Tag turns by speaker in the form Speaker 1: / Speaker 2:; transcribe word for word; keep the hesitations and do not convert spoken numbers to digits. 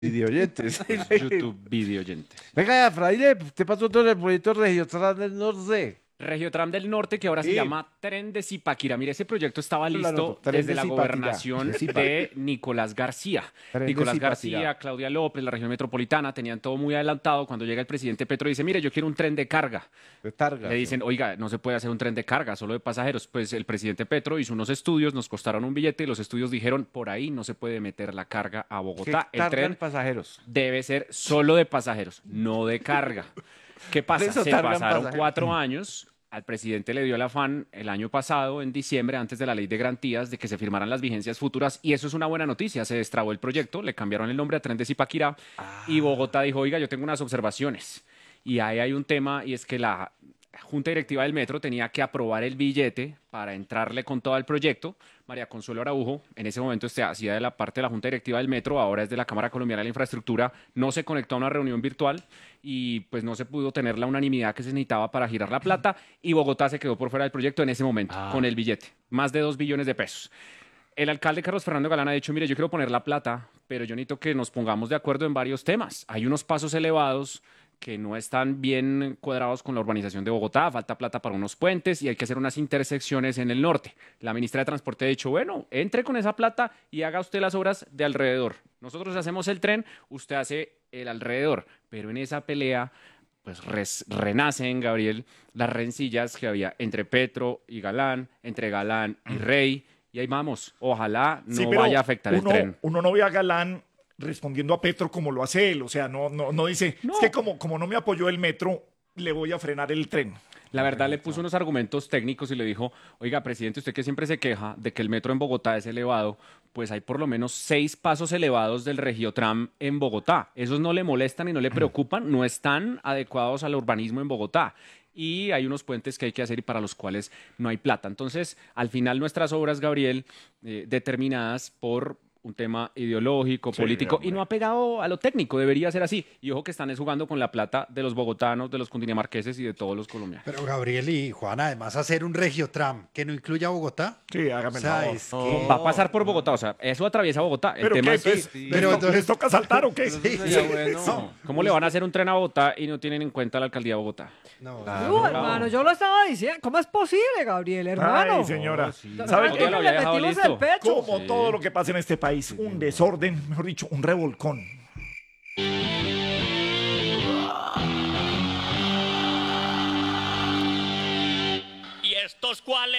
Speaker 1: Videoyentes.
Speaker 2: YouTube videoyentes.
Speaker 1: Venga, Fraile, ¿qué pasó con el proyecto Regiotran del Norte?
Speaker 2: Regiotram del Norte, que ahora se
Speaker 1: Sí.
Speaker 2: llama Tren de Zipaquirá. Mire, ese proyecto estaba
Speaker 1: Lo
Speaker 2: listo
Speaker 1: anoto, Tren
Speaker 2: desde
Speaker 1: de
Speaker 2: la
Speaker 1: Zipaquirá.
Speaker 2: gobernación
Speaker 1: De Zipa.
Speaker 2: de Nicolás García.
Speaker 1: Tren de
Speaker 2: Nicolás
Speaker 1: Zipaquirá.
Speaker 2: García, Claudia López, la región metropolitana, tenían todo muy adelantado. Cuando llega el presidente Petro y dice, mire, yo quiero un tren de carga.
Speaker 1: De Targa.
Speaker 2: Le dicen, oiga, no se puede hacer un tren de carga, solo de pasajeros. Pues el presidente Petro hizo unos estudios, nos costaron un billete y los estudios dijeron, por ahí no se puede meter la carga a
Speaker 1: ¿Qué
Speaker 2: Bogotá. El
Speaker 1: targan
Speaker 2: tren
Speaker 1: pasajeros?
Speaker 2: debe ser solo de pasajeros, no de carga. ¿Qué
Speaker 1: Por
Speaker 2: pasa?
Speaker 1: eso
Speaker 2: Se
Speaker 1: tardan
Speaker 2: pasaron
Speaker 1: pasajeros.
Speaker 2: cuatro años. Al presidente le dio el afán el año pasado, en diciembre, antes de la ley de garantías, de que se firmaran las vigencias futuras. Y eso es una buena noticia. Se destrabó el proyecto, le cambiaron el nombre a Tren de Zipaquirá. Y Bogotá dijo, oiga, yo tengo unas observaciones. Y ahí hay un tema, y es que la Junta Directiva del Metro tenía que aprobar el billete para entrarle con todo el proyecto. María Consuelo Araujo, en ese momento este, hacía de la parte de la Junta Directiva del Metro, ahora es de la Cámara Colombiana de la Infraestructura, no se conectó a una reunión virtual y pues no se pudo tener la unanimidad que se necesitaba para girar la plata y Bogotá se quedó por fuera del proyecto en ese momento,
Speaker 1: Ah.
Speaker 2: con el billete, más de dos billones de pesos. El alcalde Carlos Fernando Galán ha dicho, mire, yo quiero poner la plata, pero yo necesito que nos pongamos de acuerdo en varios temas. Hay unos pasos elevados que no están bien cuadrados con la urbanización de Bogotá, falta plata para unos puentes y hay que hacer unas intersecciones en el norte. La ministra de Transporte ha dicho, bueno, entre con esa plata y haga usted las obras de alrededor. Nosotros hacemos el tren, usted hace el alrededor, pero en esa pelea pues res- renacen, Gabriel, las rencillas que había entre Petro y Galán, entre Galán y Rey, y ahí vamos, ojalá no
Speaker 3: Sí, pero
Speaker 2: vaya a afectar el
Speaker 3: uno,
Speaker 2: tren.
Speaker 3: uno no ve a Galán respondiendo a Petro como lo hace él. O sea, no, no, no dice,
Speaker 2: No.
Speaker 3: es que como, como no me apoyó el metro, le voy a frenar el tren.
Speaker 2: La verdad le puso unos argumentos técnicos y le dijo, oiga, presidente, usted que siempre se queja de que el metro en Bogotá es elevado, pues hay por lo menos seis pasos elevados del Regiotram en Bogotá. Esos no le molestan y no le preocupan, no están adecuados al urbanismo en Bogotá. Y hay unos puentes que hay que hacer y para los cuales no hay plata. Entonces, al final nuestras obras, Gabriel, eh, determinadas por un tema ideológico,
Speaker 3: Sí,
Speaker 2: político,
Speaker 3: hombre.
Speaker 2: y no ha pegado a lo técnico, debería ser así. Y ojo que están es jugando con la plata de los bogotanos, de los cundinamarqueses y de todos los colombianos.
Speaker 4: Pero Gabriel y Juan, además hacer un Regiotram que no incluya Bogotá.
Speaker 3: Sí, hágame
Speaker 4: O
Speaker 3: el
Speaker 4: sea,
Speaker 3: favor.
Speaker 4: es que-
Speaker 2: Va a pasar por Bogotá, o sea, eso atraviesa Bogotá. El
Speaker 3: ¿Pero
Speaker 2: tema
Speaker 3: qué?
Speaker 2: es,
Speaker 3: Pues,
Speaker 1: sí.
Speaker 3: ¿les
Speaker 4: Pero
Speaker 3: to-
Speaker 4: entonces-
Speaker 3: ¿Les toca saltar o qué?
Speaker 1: Eso sería bueno.
Speaker 2: ¿cómo le van a hacer un tren a Bogotá y no tienen en cuenta la alcaldía de Bogotá?
Speaker 4: No,
Speaker 1: Claro.
Speaker 5: Uh, hermano, yo lo estaba diciendo. ¿Cómo es posible, Gabriel, hermano?
Speaker 3: Ay, señora.
Speaker 1: No, sí.
Speaker 3: ¿Sabe
Speaker 2: Oiga,
Speaker 3: qué?
Speaker 2: lo
Speaker 5: le
Speaker 2: había dejado
Speaker 5: metimos
Speaker 2: listo.
Speaker 5: el pecho.
Speaker 3: Como
Speaker 2: Sí.
Speaker 3: todo lo que pasa en este país, un desorden, mejor dicho, un revolcón.
Speaker 6: ¿Y estos cuáles